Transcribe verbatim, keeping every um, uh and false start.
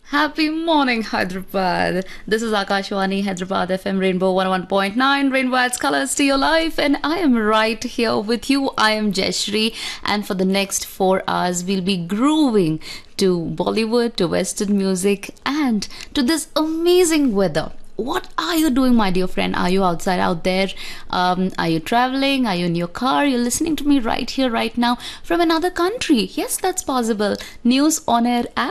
Happy morning, Hyderabad. This is Akashwani, Hyderabad F M Rainbow one oh one point nine. Rainbow adds colors to your life, and I am right here with you. I am Jeshri, and for the next four hours, we'll be grooving to Bollywood, to Western music, and to this amazing weather. What are you doing, my dear friend? Are you outside out there? Um, are you traveling? Are you in your car? You're listening to me right here, right now from another country. Yes, that's possible. News on air app